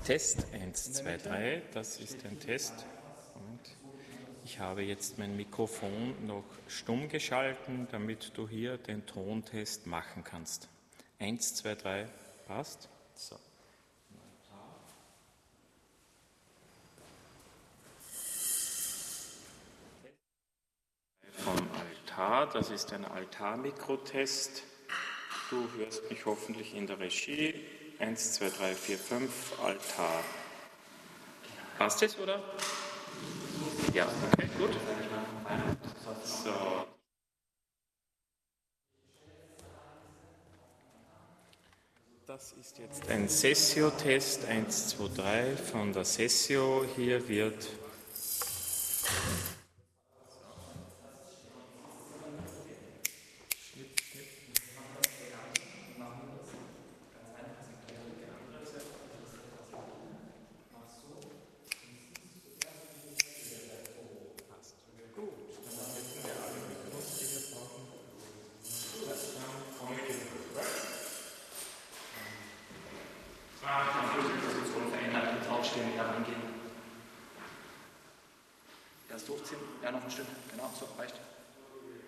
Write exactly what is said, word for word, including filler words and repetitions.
Test, eins, zwei, drei, das ist ein Test. Und ich habe jetzt mein Mikrofon noch stumm geschalten, damit du hier den Tontest machen kannst. eins, zwei, drei, passt. So. Vom Altar, das ist ein Altar-Mikrotest. Du hörst mich hoffentlich in der Regie. eins, zwei, drei, vier, fünf, Altar. Passt es, oder? Ja, okay, gut. So. Das ist jetzt ein Sessio-Test, eins, zwei, drei von der Sessio. Hier wird Erst hochziehen, ja noch ein Stück, genau, so reicht.